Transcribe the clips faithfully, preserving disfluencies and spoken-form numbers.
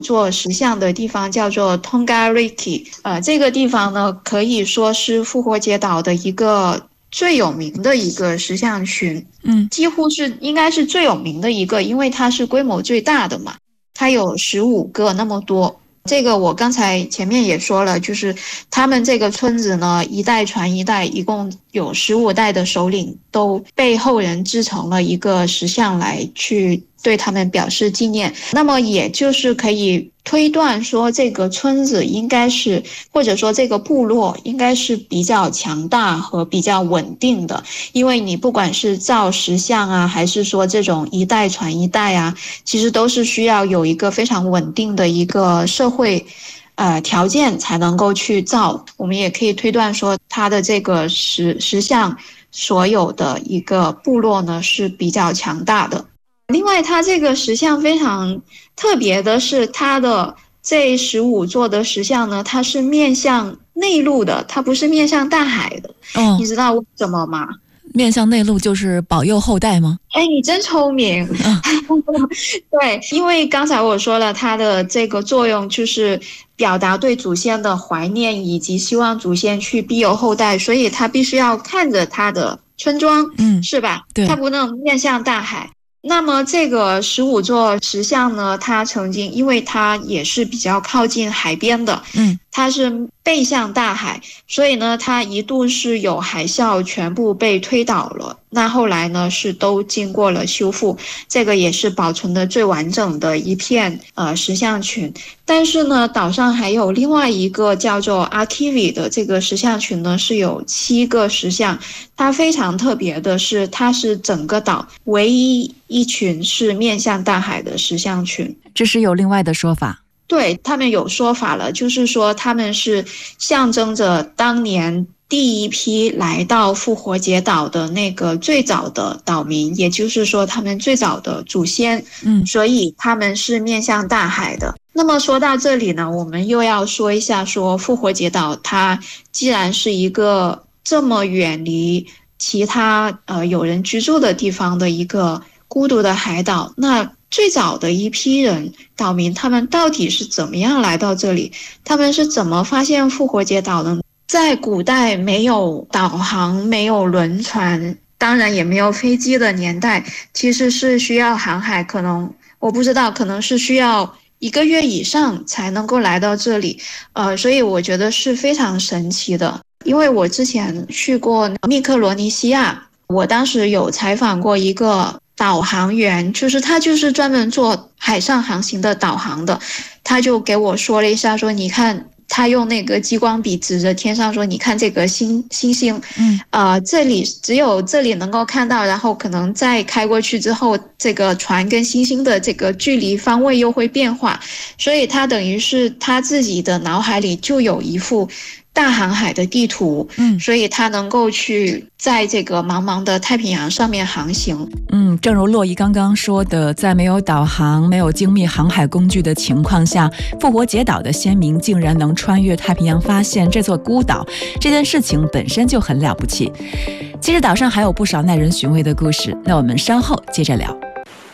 做石像的地方叫做 Tongariro， 呃，这个地方呢可以说是复活节岛的一个最有名的一个石像群， 嗯， 几乎是应该是最有名的一个，因为它是规模最大的嘛，它有十五个那么多。这个我刚才前面也说了，就是他们这个村子呢，一代传一代，一共有十五代的首领都被后人制成了一个石像来去对他们表示纪念。那么也就是可以推断说，这个村子应该是，或者说这个部落应该是比较强大和比较稳定的，因为你不管是造石像啊，还是说这种一代传一代啊，其实都是需要有一个非常稳定的一个社会呃条件才能够去造。我们也可以推断说，它的这个石石像所有的一个部落呢是比较强大的。另外，它这个石像非常特别的是，它的这十五座的石像呢，它是面向内陆的，它不是面向大海的。 哦， 你知道为什么吗？ 面向内陆就是保佑后代吗？ 哎，你真聪明。 嗯、 对，因为刚才我说了，它的这个作用就是表达对祖先的怀念，以及希望祖先去庇佑后代，所以它必须要看着它的村庄， 嗯， 是吧？ 对， 它不能面向大海。那么这个十五座石像呢，它曾经因为它也是比较靠近海边的， 嗯， 它是背向大海，所以呢它一度是有海啸全部被推倒了。那后来呢是都经过了修复，这个也是保存的最完整的一片呃石像群。但是呢岛上还有另外一个叫做 Arkivi 的这个石像群呢，是有七个石像。它非常特别的是，它是整个岛唯一一群是面向大海的石像群。 这是有另外的说法。 对，他们有说法了，就是说他们是象征着当年第一批来到复活节岛的那个最早的岛民，也就是说他们最早的祖先， 嗯， 所以他们是面向大海的。那么说到这里呢，我们又要说一下说复活节岛它既然是一个这么远离其他呃有人居住的地方的一个孤独的海岛，那最早的一批人岛民他们到底是怎么样来到这里？他们是怎么发现复活节岛的？在古代没有导航、没有轮船，当然也没有飞机的年代，其实是需要航海，可能我不知道，可能是需要一个月以上才能够来到这里。呃，所以我觉得是非常神奇的。因为我之前去过密克罗尼西亚，我当时有采访过一个导航员，就是他就是专门做海上航行的导航的，他就给我说了一下说，你看他用那个激光笔指着天上说，你看这个星星星， 嗯， 呃，这里只有这里能够看到，然后可能再开过去之后，这个船跟星星的这个距离方位又会变化，所以他等于是他自己的脑海里就有一幅大航海的地图， 嗯， 所以他能够去在这个茫茫的太平洋上面航行。 嗯，正如洛伊刚刚说的，在没有导航、没有精密航海工具的情况下，复活节岛的先民竟然能穿越太平洋发现这座孤岛，这件事情本身就很了不起。其实岛上还有不少耐人寻味的故事，那我们稍后接着聊。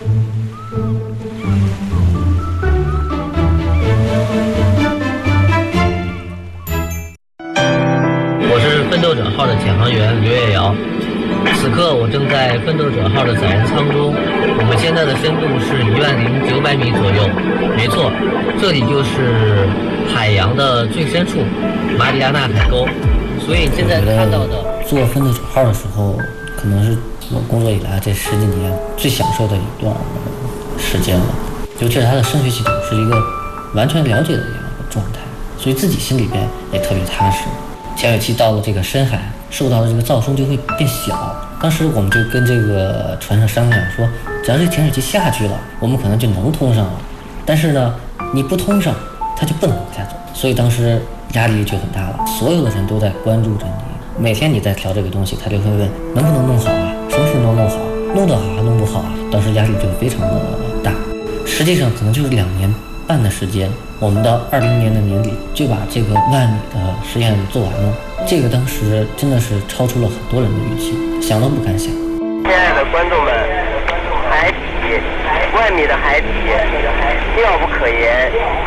我是奋斗者号的潜航员刘月瑶，此刻我正在奋斗者号的载人舱中，我们现在的深度是一万零九百米左右。没错，这里就是海洋的最深处，马里亚纳海沟。所以现在看到的， 做奋斗者号的时候，可能是我工作以来这十几年最享受的一段时间了。就这是它的声学系统是一个完全了解的一个状态，所以自己心里边也特别踏实。潜水器到了这个深海，受到的这个噪声就会变小。当时我们就跟这个船上商量说，只要这潜水器下去了，我们可能就能通上了。但是呢，你不通上，它就不能往下走。所以当时压力就很大了，所有的人都在关注着你。每天你在调这个东西，他就会问能不能弄好啊，什么时候能弄好，弄得好还弄不好啊。当时压力就非常的大。实际上可能就是两年半的时间，我们到二零年的年底就把这个万米的实验做完了。这个当时真的是超出了很多人的预期，想都不敢想。 亲爱的观众们，海底万米的海底，妙不可言。